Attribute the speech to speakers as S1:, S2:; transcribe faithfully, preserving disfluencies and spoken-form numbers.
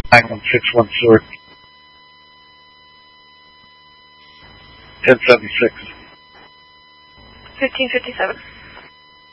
S1: nine one six one Sword. ten seventy-six.
S2: fifteen fifty-seven.